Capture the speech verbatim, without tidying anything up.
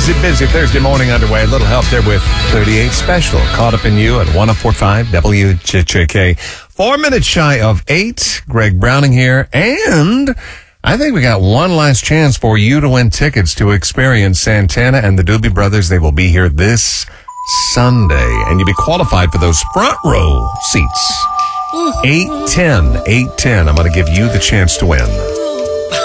busy, busy Thursday morning underway. A little help there with thirty-eight Special. Caught Up in You at one oh four point five W J J K. Four minutes shy of eight. Greg Browning here. And I think we got one last chance for you to win tickets to experience Santana and the Doobie Brothers. They will be here this Sunday. And you'll be qualified for those front row seats. eight ten, eight ten. I'm going to give you the chance to win.